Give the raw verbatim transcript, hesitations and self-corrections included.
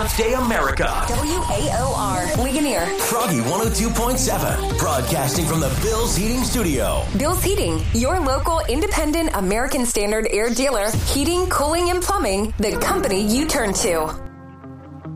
Birthday America. W A O R, Ligonier. Froggy one oh two point seven, broadcasting from the Bill's Heating Studio. Bill's Heating, your local independent American Standard air dealer. Heating, cooling, and plumbing, the company you turn to.